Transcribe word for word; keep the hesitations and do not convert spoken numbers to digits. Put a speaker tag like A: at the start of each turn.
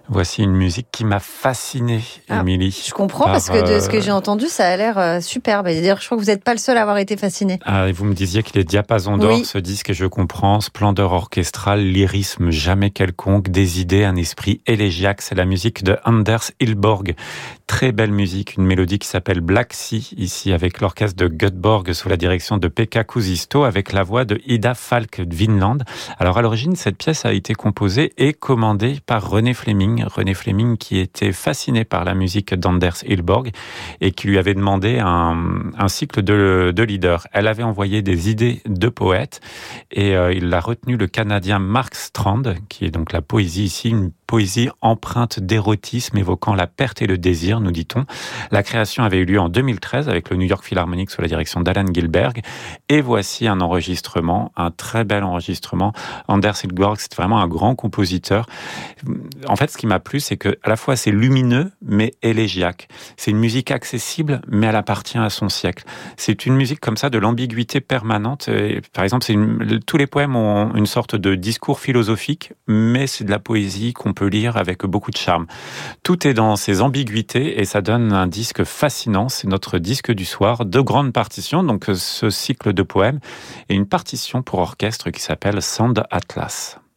A: Voici une musique qui m'a fasciné, ah, Émilie.
B: Je comprends par, parce que de ce que j'ai entendu, ça a l'air euh, superbe. Et d'ailleurs, je crois que vous n'êtes pas le seul à avoir été fasciné.
A: Ah, et vous me disiez qu'il est diapason d'or, oui. Ce disque, et je comprends. Splendeur orchestrale, lyrisme jamais quelconque, des idées, un esprit élégiaque. C'est la musique de Anders Hillborg. Très belle musique, une mélodie qui s'appelle Black Sea, ici avec l'orchestre de Göteborg sous la direction de Pekka Kuusisto, avec la voix de Ida Falk Vinland. Alors à l'origine, cette pièce a été composée et commandée par René Fleming. René Fleming qui était fasciné par la musique d'Anders Hillborg et qui lui avait demandé un, un cycle de, de leaders. Elle avait envoyé des idées de poètes et euh, il a retenu le Canadien Mark Strand, qui est donc la poésie ici, une poésie empreinte d'érotisme évoquant la perte et le désir, nous dit-on. La création avait eu lieu en deux mille treize avec le New York Philharmonic sous la direction d'Alan Gilberg. Et voici un enregistrement, un très bel enregistrement. Anders Hillborg, c'est vraiment un grand compositeur. En fait, ce qui m'a plu, c'est que à la fois c'est lumineux, mais élégiaque. C'est une musique accessible, mais elle appartient à son siècle. C'est une musique comme ça de l'ambiguïté permanente. Et, par exemple, c'est une, tous les poèmes ont une sorte de discours philosophique, mais c'est de la poésie qu'on peut lire avec beaucoup de charme. Tout est dans ces ambiguïtés et ça donne un disque fascinant. C'est notre disque du soir, deux grandes partitions, donc ce cycle de poèmes et une partition pour orchestre qui s'appelle Sound Atlas.